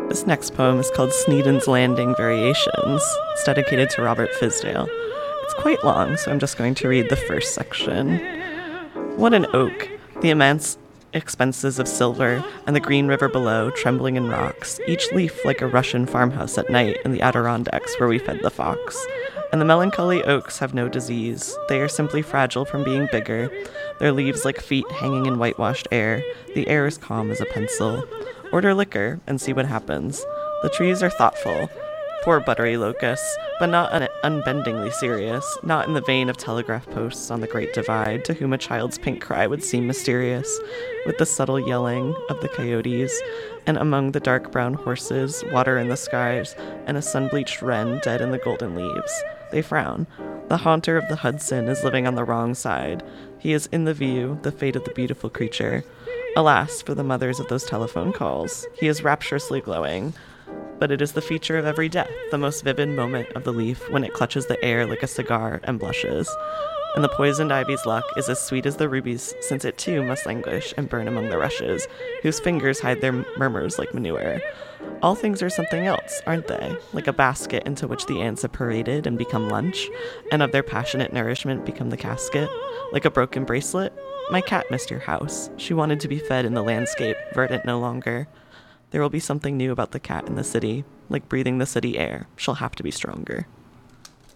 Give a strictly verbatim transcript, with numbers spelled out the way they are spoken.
This next poem is called Sneeden's Landing Variations. It's dedicated to Robert Fisdale. It's quite long, so I'm just going to read the first section. What an oak, the immense expenses of silver, and the green river below, trembling in rocks, each leaf like a Russian farmhouse at night in the Adirondacks where we fed the fox. And the melancholy oaks have no disease. They are simply fragile from being bigger, their leaves like feet hanging in whitewashed air. The air is calm as a pencil. Order liquor and see what happens. The trees are thoughtful. Poor buttery locusts, but not un- unbendingly serious, not in the vein of telegraph posts on the Great Divide, to whom a child's pink cry would seem mysterious, with the subtle yelling of the coyotes, and among the dark brown horses, water in the skies, and a sun-bleached wren dead in the golden leaves. They frown. The haunter of the Hudson is living on the wrong side. He is in the view, the fate of the beautiful creature. Alas, for the mothers of those telephone calls. He is rapturously glowing. But it is the feature of every death, the most vivid moment of the leaf when it clutches the air like a cigar and blushes. And the poisoned ivy's luck is as sweet as the ruby's, since it too must languish and burn among the rushes, whose fingers hide their murmurs like manure. All things are something else, aren't they? Like a basket into which the ants have paraded and become lunch, and of their passionate nourishment become the casket. Like a broken bracelet? My cat missed your house. She wanted to be fed in the landscape, verdant no longer. There will be something new about the cat in the city. Like breathing the city air. She'll have to be stronger.